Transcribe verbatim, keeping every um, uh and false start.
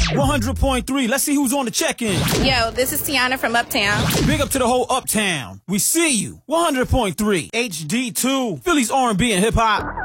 one hundred point three. Let's see who's on the check-in. Yo, this is Tiana from Uptown. Big up to the whole Uptown. We see you. one hundred point three. H D two. Philly's R and B and hip-hop.